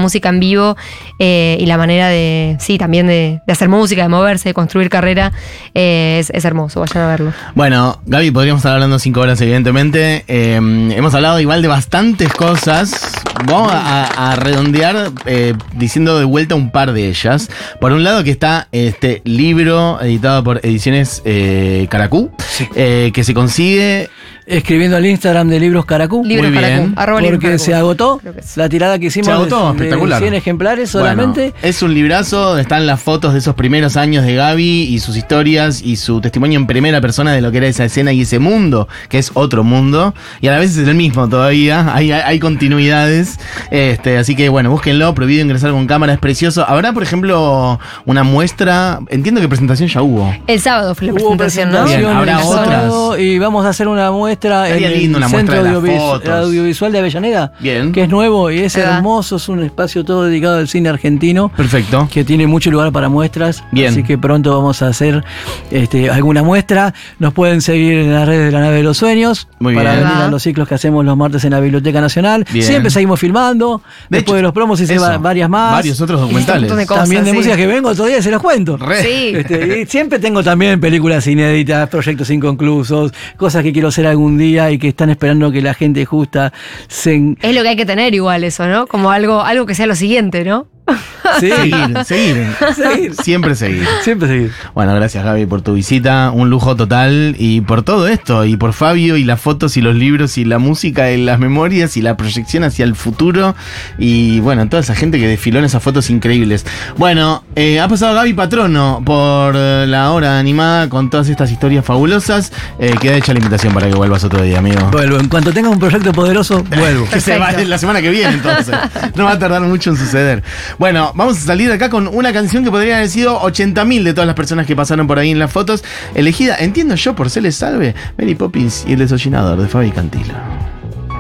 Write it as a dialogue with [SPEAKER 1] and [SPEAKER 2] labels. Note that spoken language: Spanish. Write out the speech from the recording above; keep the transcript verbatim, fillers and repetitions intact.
[SPEAKER 1] música en vivo eh, y la manera de, sí, también de, de hacer música, de moverse, de construir carrera, eh, es, es hermoso, vayan a verlo.
[SPEAKER 2] Bueno, Gaby, podríamos estar hablando cinco horas, evidentemente. Eh, hemos hablado igual de bastantes cosas. Vamos a, a redondear eh, diciendo de vuelta un par de ellas. Por un lado que está este libro editado por Ediciones eh, Caracú, sí. eh, que se consigue...
[SPEAKER 3] Escribiendo al Instagram de Libros Caracú.
[SPEAKER 1] Libros
[SPEAKER 2] Muy
[SPEAKER 1] Caracú,
[SPEAKER 2] bien.
[SPEAKER 1] arroba Libros
[SPEAKER 3] Porque
[SPEAKER 1] Caracú.
[SPEAKER 3] se agotó
[SPEAKER 1] es.
[SPEAKER 3] la tirada que hicimos.
[SPEAKER 2] Se agotó,
[SPEAKER 3] de,
[SPEAKER 2] espectacular.
[SPEAKER 3] de cien ejemplares solamente.
[SPEAKER 2] Bueno, es un librazo, están las fotos de esos primeros años de Gaby y sus historias y su testimonio en primera persona de lo que era esa escena y ese mundo, que es otro mundo, y a la vez es el mismo todavía, hay, hay, hay continuidades, este, así que bueno, búsquenlo, prohibido ingresar con cámara, es precioso. Habrá, por ejemplo, una muestra, entiendo que presentación ya hubo.
[SPEAKER 1] El sábado fue la
[SPEAKER 3] Hubo
[SPEAKER 1] presentación, ¿no?
[SPEAKER 3] presentación
[SPEAKER 2] Bien, habrá
[SPEAKER 3] el
[SPEAKER 2] otras.
[SPEAKER 3] sábado y vamos a hacer una muestra
[SPEAKER 2] Estaría
[SPEAKER 3] en el
[SPEAKER 2] lindo una
[SPEAKER 3] Centro
[SPEAKER 2] muestra de las
[SPEAKER 3] Audiovis-
[SPEAKER 2] fotos.
[SPEAKER 3] Audiovisual de Avellaneda,
[SPEAKER 2] Bien.
[SPEAKER 3] que es nuevo y es
[SPEAKER 1] ¿verdad?
[SPEAKER 3] hermoso, es un espacio todo dedicado al cine argentino.
[SPEAKER 2] Perfecto.
[SPEAKER 3] Que tiene mucho lugar para muestras.
[SPEAKER 2] Bien.
[SPEAKER 3] Así que pronto vamos a hacer este, alguna muestra. Nos pueden seguir en las redes de la Nave de los Sueños.
[SPEAKER 2] Muy
[SPEAKER 3] para
[SPEAKER 2] bien.
[SPEAKER 3] venir a los ciclos que hacemos los martes en la Biblioteca Nacional.
[SPEAKER 2] Bien.
[SPEAKER 3] Siempre seguimos filmando.
[SPEAKER 2] De
[SPEAKER 3] Después
[SPEAKER 2] hecho,
[SPEAKER 3] de los promos hice
[SPEAKER 2] eso,
[SPEAKER 3] va- varias más.
[SPEAKER 2] Varios otros documentales.
[SPEAKER 1] montón de cosas.
[SPEAKER 3] También de
[SPEAKER 1] sí.
[SPEAKER 3] música que vengo otro día se los cuento.
[SPEAKER 2] Re.
[SPEAKER 1] Sí.
[SPEAKER 3] Este, y siempre tengo también películas inéditas, proyectos inconclusos, cosas que quiero hacer algún día y que están esperando que la gente justa se... en-
[SPEAKER 1] Es lo que hay que tener igual eso, ¿no? Como algo, algo que sea lo siguiente, ¿no?
[SPEAKER 3] Sí,
[SPEAKER 2] Seguir, seguir.
[SPEAKER 3] seguir.
[SPEAKER 2] Siempre seguir.
[SPEAKER 3] Siempre seguir.
[SPEAKER 2] Bueno, gracias Gaby por tu visita, un lujo total y por todo esto, y por Fabio y las fotos y los libros y la música y las memorias y la proyección hacia el futuro y bueno, toda esa gente que desfiló en esas fotos increíbles. Bueno, eh, ha pasado Gaby Patrono por eh, la hora animada con todas estas historias fabulosas. Eh, queda hecha la invitación para que vuelvas otro día, amigo.
[SPEAKER 3] Vuelvo. En cuanto tenga un proyecto poderoso, vuelvo.
[SPEAKER 2] Que se va la semana que viene, entonces. No va a tardar mucho en suceder. Bueno, vamos a salir de acá con una canción que podría haber sido ochenta mil de todas las personas que pasaron por ahí en las fotos. Elegida, entiendo yo, por Se les salve, Mary Poppins y el desollinador de Fabi Cantilo.